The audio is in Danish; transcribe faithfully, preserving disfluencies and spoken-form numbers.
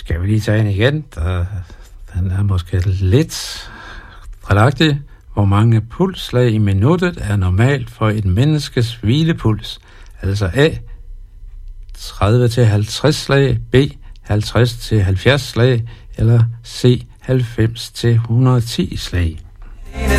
Skal vi lige tage en igen? Der, den er måske lidt drillagtig. Hvor mange pulsslag i minuttet er normalt for et menneskes hvilepuls? Altså A, tredive til halvtreds slag, B, halvtreds til halvfjerds slag, eller C, halvfems til et hundrede og ti slag.